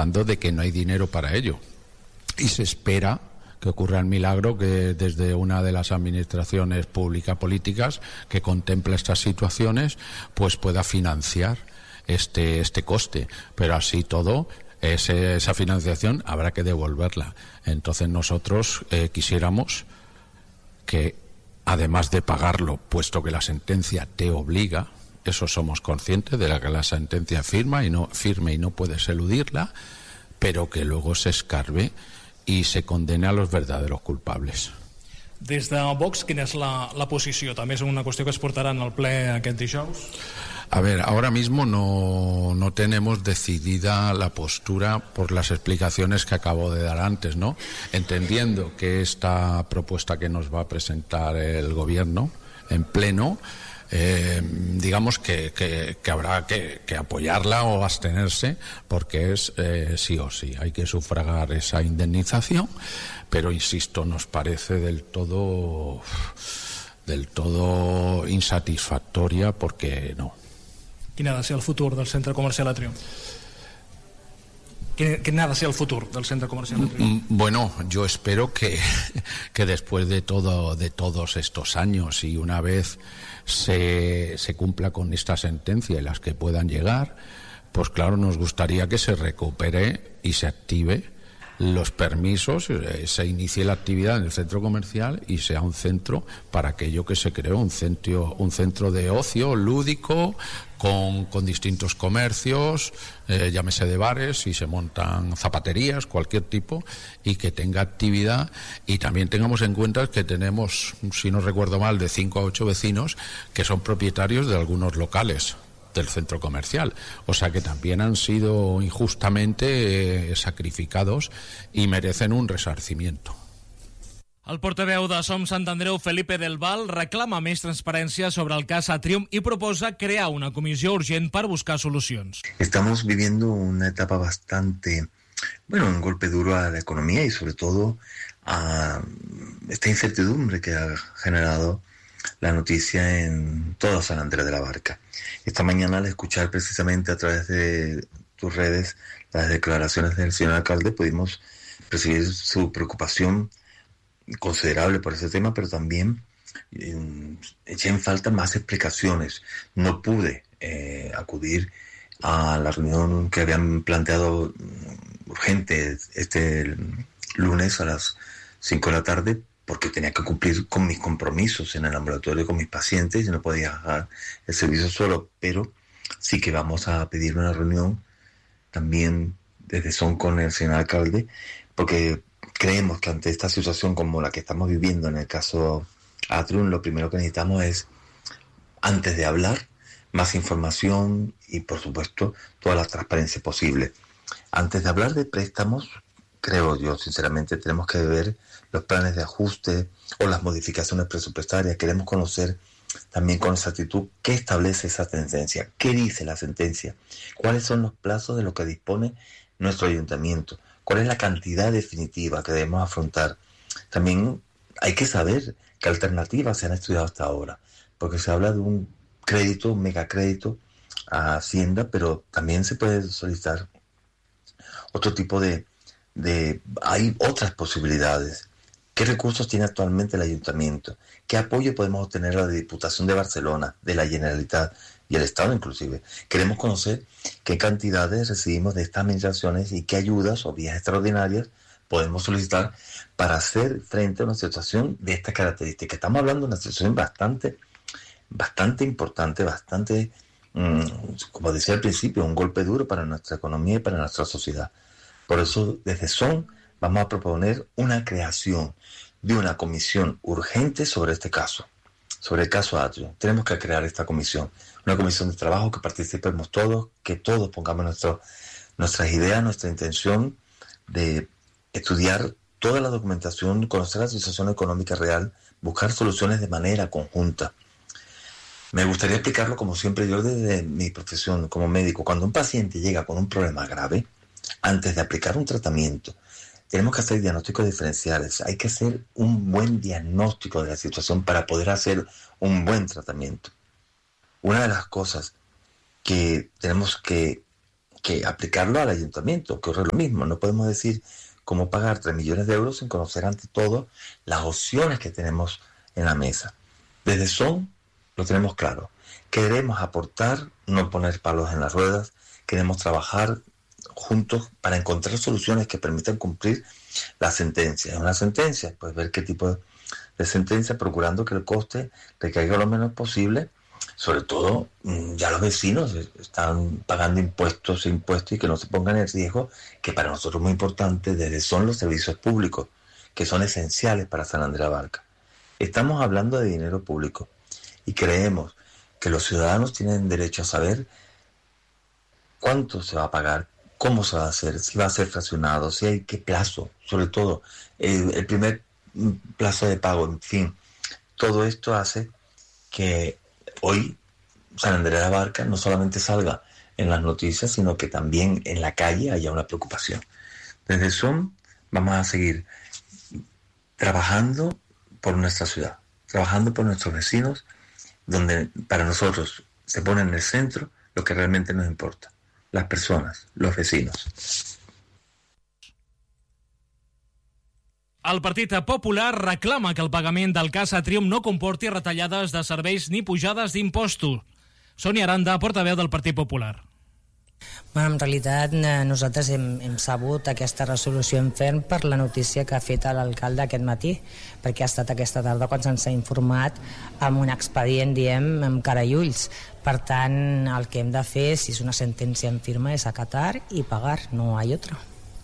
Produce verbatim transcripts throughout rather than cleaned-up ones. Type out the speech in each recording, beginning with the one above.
manifestando de que no hay dinero para ello. Y se espera que ocurra el milagro que desde una de las administraciones públicas políticas que contempla estas situaciones, pues pueda financiar este, este coste. Pero así todo, ese, esa financiación habrá que devolverla. Entonces nosotros eh, quisiéramos que, además de pagarlo, puesto que la sentencia te obliga, eso somos conscientes de la que la sentencia firma y no firme y no puedes eludirla, pero que luego se escarbe y se condene a los verdaderos culpables. Des de Vox, quina és la, la posició? També és una qüestió que es portarà en el ple aquest dijous? A ver, ahora mismo no, no tenemos decidida la postura por las explicaciones que acabo de dar antes, ¿no? Entendiendo que esta propuesta que nos va a presentar el Gobierno en pleno, eh, digamos que, que, que habrá que, que apoyarla o abstenerse, porque es eh, sí o sí, hay que sufragar esa indemnización, pero insisto, nos parece del todo, del todo insatisfactoria, porque no. Quin ha de ser el futur del centre comercial Atrium? Quin, quin ha de ser el futur del centre comercial Atrium? Bueno, yo espero que, que después de todo, de todos estos años y una vez se, se cumpla con esta sentencia y las que puedan llegar, pues claro, nos gustaría que se recupere y se active los permisos, eh, se inicie la actividad en el centro comercial y sea un centro para aquello que se creó, un centro, un centro de ocio lúdico con, con distintos comercios, eh, llámese de bares, si se montan zapaterías, cualquier tipo, y que tenga actividad. Y también tengamos en cuenta que tenemos, si no recuerdo mal, de cinco a ocho vecinos que son propietarios de algunos locales del centro comercial, o sea que también han sido injustamente eh, sacrificados y merecen un resarcimiento. El portaveu de Som Sant Andreu, Felipe del Val, reclama més transparència sobre el cas Atrium y proposa crear una comissió urgent para buscar solucions. Estamos viviendo una etapa bastante, bueno, un golpe duro a la economía y sobre todo a esta incertidumbre que ha generado la noticia en todo San Andrés de la Barca. Esta mañana, al escuchar precisamente a través de tus redes las declaraciones del señor alcalde, pudimos percibir su preocupación considerable por ese tema, pero también eh, eché en falta más explicaciones. No pude eh, acudir a la reunión que habían planteado urgente este lunes a las cinco de la tarde, porque tenía que cumplir con mis compromisos en el ambulatorio con mis pacientes y no podía dejar el servicio solo, pero sí que vamos a pedir una reunión también desde Son con el señor alcalde, porque creemos que ante esta situación como la que estamos viviendo en el caso Atrium, lo primero que necesitamos es, antes de hablar, más información y, por supuesto, toda la transparencia posible. Antes de hablar de préstamos, creo yo, sinceramente, tenemos que ver los planes de ajuste o las modificaciones presupuestarias. Queremos conocer también con exactitud qué establece esa sentencia, qué dice la sentencia, cuáles son los plazos de lo que dispone nuestro ayuntamiento, cuál es la cantidad definitiva que debemos afrontar. También hay que saber qué alternativas se han estudiado hasta ahora, porque se habla de un crédito, un megacrédito a Hacienda, pero también se puede solicitar otro tipo de, de... hay otras posibilidades. ¿Qué recursos tiene actualmente el ayuntamiento? ¿Qué apoyo podemos obtener de la Diputación de Barcelona, de la Generalitat y el Estado inclusive? Queremos conocer qué cantidades recibimos de estas administraciones y qué ayudas o vías extraordinarias podemos solicitar para hacer frente a una situación de esta característica. Estamos hablando de una situación bastante, bastante importante, bastante, mmm, como decía al principio, un golpe duro para nuestra economía y para nuestra sociedad. Por eso, desde Son, vamos a proponer una creación de una comisión urgente sobre este caso, sobre el caso Atrium. Tenemos que crear esta comisión, una comisión de trabajo que participemos todos, que todos pongamos nuestro, nuestras ideas, nuestra intención de estudiar toda la documentación, conocer la situación económica real, buscar soluciones de manera conjunta. Me gustaría explicarlo como siempre yo desde mi profesión como médico. Cuando un paciente llega con un problema grave, antes de aplicar un tratamiento, tenemos que hacer diagnósticos diferenciales. Hay que hacer un buen diagnóstico de la situación para poder hacer un buen tratamiento. Una de las cosas que tenemos que que aplicarlo al ayuntamiento, que ocurre lo mismo. No podemos decir cómo pagar tres millones de euros sin conocer ante todo las opciones que tenemos en la mesa. Desde S O M lo tenemos claro. Queremos aportar, no poner palos en las ruedas, queremos trabajar juntos para encontrar soluciones que permitan cumplir la sentencia. ¿Es una sentencia? Pues ver qué tipo de sentencia, procurando que el coste recaiga lo menos posible. Sobre todo, ya los vecinos están pagando impuestos e impuestos y que no se pongan en riesgo, que para nosotros es muy importante, desde son los servicios públicos, que son esenciales para San Andrés Abarca. Estamos hablando de dinero público y creemos que los ciudadanos tienen derecho a saber cuánto se va a pagar, cómo se va a hacer, si va a ser fraccionado, si hay qué plazo, sobre todo el, el primer plazo de pago, en fin. Todo esto hace que hoy San Andrés de Abarca no solamente salga en las noticias, sino que también en la calle haya una preocupación. Desde S O M vamos a seguir trabajando por nuestra ciudad, trabajando por nuestros vecinos, donde para nosotros se pone en el centro lo que realmente nos importa, las personas, los vecinos. El Partit Popular reclama que el pagament del cas Atrium no comporti retallades de serveis ni pujades d'impostos. Sònia Aranda, portaveu del Partit Popular. Bueno, en realitat nosaltres hem, hem sabut aquesta resolució en ferm per la notícia que ha fet l'alcalde aquest matí, perquè ha estat aquesta tarda quan se'ns ha informat amb un expedient, diem, amb cara i ulls. Per tant, el que hem de fer, si és una sentència en firme, és acatar i pagar, no hi ha altra.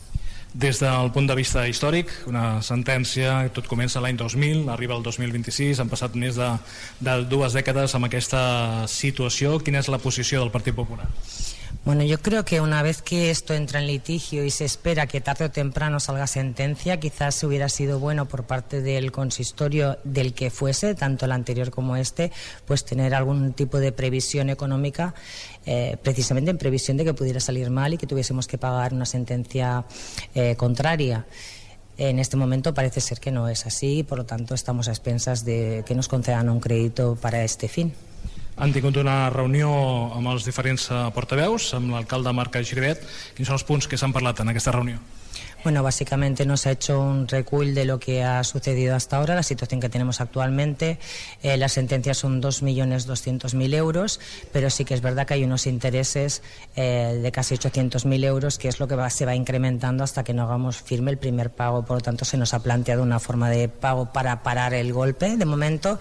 Des del punt de vista històric, una sentència, tot comença l'any dos mil, arriba el dos mil vint-i-sis, han passat més de, de dues dècades amb aquesta situació. Quina és la posició del Partit Popular? Bueno, yo creo que una vez que esto entra en litigio y se espera que tarde o temprano salga sentencia, quizás hubiera sido bueno por parte del consistorio del que fuese, tanto el anterior como este, pues tener algún tipo de previsión económica, eh, precisamente en previsión de que pudiera salir mal y que tuviésemos que pagar una sentencia eh, contraria. En este momento parece ser que no es así, por lo tanto estamos a expensas de que nos concedan un crédito para este fin. Han tingut una reunió amb els diferents portaveus, amb l'alcalde Marc Giribet. Quins són els punts que s'han parlat en aquesta reunió? Bueno, básicamente nos ha hecho un recull de lo que ha sucedido hasta ahora, la situación que tenemos actualmente. Eh, las sentencias son dos millones doscientos mil euros, pero sí que es verdad que hay unos intereses eh, de casi ochocientos mil euros, que es lo que va, se va incrementando hasta que no hagamos firme el primer pago. Por lo tanto, se nos ha planteado una forma de pago para parar el golpe de momento.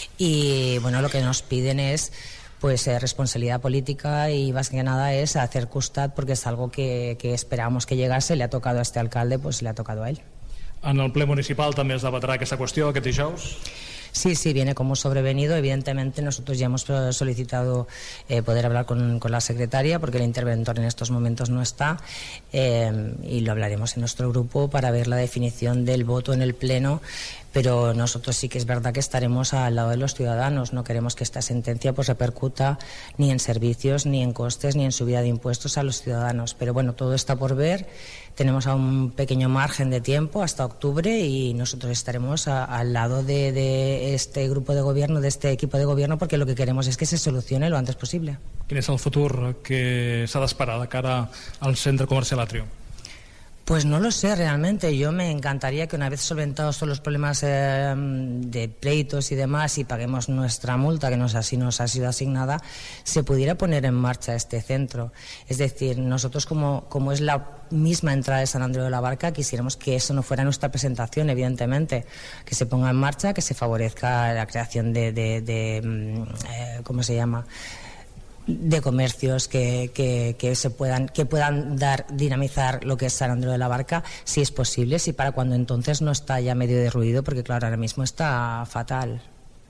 Y bueno, lo que nos piden es pues eh, responsabilidad política y más que nada es hacer costat, porque es algo que, que esperamos que llegase, le ha tocado a este alcalde, pues le ha tocado a él. En el ple municipal també es debatrà aquesta qüestió aquest dijous? Sí, sí, viene como sobrevenido. Evidentemente nosotros ya hemos solicitado eh, poder hablar con, con la secretaria, porque el interventor en estos momentos no está, eh, y lo hablaremos en nuestro grupo para ver la definición del voto en el pleno. Pero nosotros sí que es verdad que estaremos al lado de los ciudadanos. No queremos que esta sentencia pues repercuta ni en servicios, ni en costes, ni en subida de impuestos a los ciudadanos. Pero bueno, todo está por ver. Tenemos aún un pequeño margen de tiempo hasta octubre y nosotros estaremos a, al lado de, de este grupo de gobierno, de este equipo de gobierno, porque lo que queremos es que se solucione lo antes posible. Quin és el futur que s'ha d'esperar de cara al centre comercial Atrium? Pues no lo sé realmente. Yo me encantaría que una vez solventados todos los problemas eh, de pleitos y demás y paguemos nuestra multa, que nos, así nos ha sido asignada, se pudiera poner en marcha este centro. Es decir, nosotros como, como es la misma entrada de San Andreu de la Barca, quisiéramos que eso no fuera nuestra presentación, evidentemente, que se ponga en marcha, que se favorezca la creación de, de, de eh, ¿cómo se llama?, de comercios que, que, que se puedan que puedan dar dinamizar lo que es San Andreu de la Barca, si es posible, si para cuando entonces no está ya medio derruido, porque claro, ahora mismo está fatal.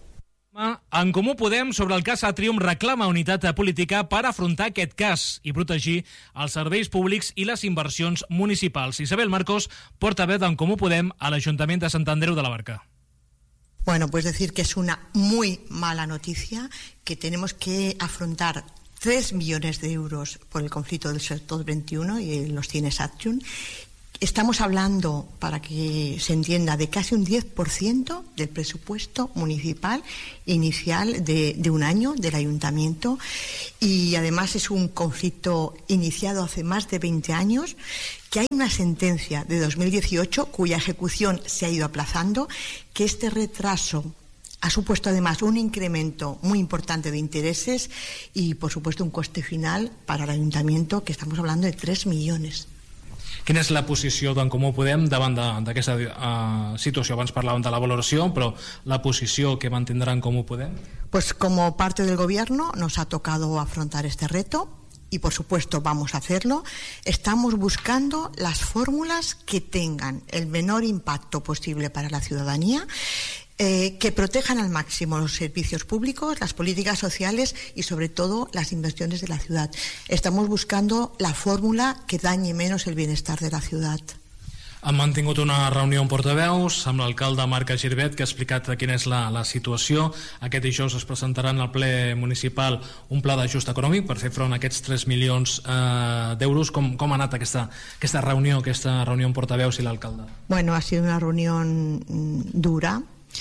En Comú Podem, sobre el cas Atrium, reclama unitat política per afrontar aquest cas i protegir els serveis públics i les inversions municipals. Isabel Marcos, portaveu d'en Comú Podem a l'Ajuntament de Sant Andreu de la Barca. Bueno, pues decir que es una muy mala noticia, que tenemos que afrontar tres millones de euros por el conflicto del sector veintiuno y los cines Atrium, Estamos hablando, para que se entienda, de casi un diez por ciento del presupuesto municipal inicial de, de un año del ayuntamiento, y además es un conflicto iniciado hace más de veinte años, que hay una sentencia de dos mil dieciocho cuya ejecución se ha ido aplazando, que este retraso ha supuesto además un incremento muy importante de intereses y, por supuesto, un coste final para el ayuntamiento, que estamos hablando de tres millones. Quina és la posició d'en Comú Podem davant d'aquesta uh, situació? Abans parlàvem de la valoració, però la posició que mantindrà en Comú Podem? Pues como parte del gobierno nos ha tocado afrontar este reto y por supuesto vamos a hacerlo. Estamos buscando las fórmulas que tengan el menor impacto posible para la ciudadanía, Eh, que protejan al máximo los servicios públicos, las políticas sociales y sobre todo las inversiones de la ciudad. Estamos buscando la fórmula que dañe menos el bienestar de la ciudad. Han mantingut una reunió amb portaveus amb l'alcalde Marc Girbet, que ha explicat quina és la, la situació. Aquest dijous es presentarà en el ple municipal un pla d'ajust econòmic per fer front a aquests tres milions eh, d'euros. Com, com ha anat aquesta, aquesta reunió, aquesta reunió amb portaveus i l'alcalde? Bueno, ha sido una reunión dura.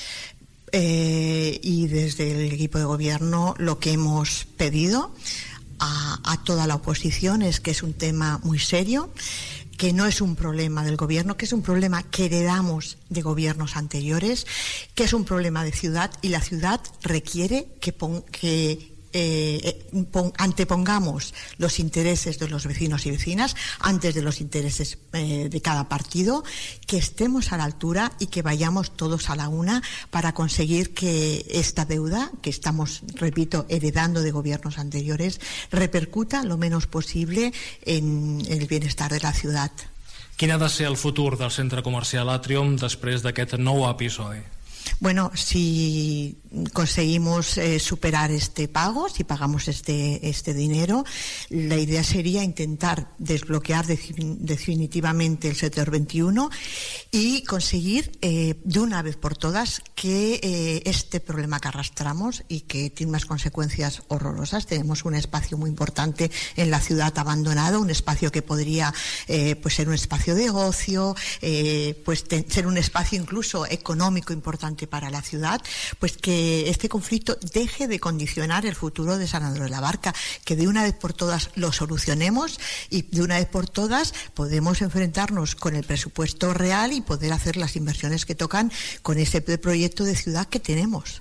Eh, y desde el equipo de gobierno lo que hemos pedido a, a toda la oposición es que es un tema muy serio, que no es un problema del gobierno, que es un problema que heredamos de gobiernos anteriores, que es un problema de ciudad, y la ciudad requiere que, pon, que eh, pon, antepongamos los intereses de los vecinos y vecinas antes de los intereses eh, de cada partido, que estemos a la altura y que vayamos todos a la una para conseguir que esta deuda que estamos, repito, heredando de gobiernos anteriores repercuta lo menos posible en el bienestar de la ciudad. Quin ha de ser el futur del centre comercial Atrium després d'aquest nou episodi? Bueno, si conseguimos eh, superar este pago, si pagamos este, este dinero, la idea sería intentar desbloquear definitivamente el sector veintiuno y conseguir eh, de una vez por todas que eh, este problema que arrastramos y que tiene unas consecuencias horrorosas. Tenemos un espacio muy importante en la ciudad abandonado, un espacio que podría eh, pues ser un espacio de ocio, eh, pues te, ser un espacio incluso económico importante para la ciudad, pues que este conflicto deje de condicionar el futuro de San Andreu de la Barca, que de una vez por todas lo solucionemos y de una vez por todas podemos enfrentarnos con el presupuesto real y poder hacer las inversiones que tocan con ese proyecto de ciudad que tenemos.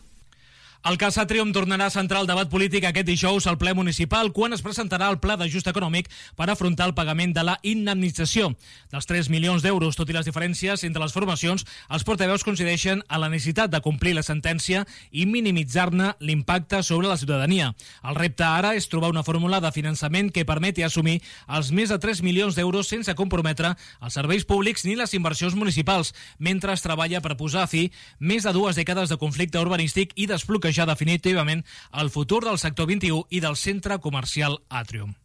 El cas Atrium tornarà a centrar el debat polític aquest dijous al ple municipal, quan es presentarà el pla d'ajust econòmic per afrontar el pagament de la indemnització. Dels tres milions d'euros, tot i les diferències entre les formacions, els portaveus coincideixen a la necessitat de complir la sentència i minimitzar-ne l'impacte sobre la ciutadania. El repte ara és trobar una fórmula de finançament que permeti assumir els més de tres milions d'euros sense comprometre els serveis públics ni les inversions municipals, mentre es treballa per posar a fi més de dues dècades de conflicte urbanístic i desbloquejar ja definitivament el futur del sector vint i u i del centre comercial Atrium.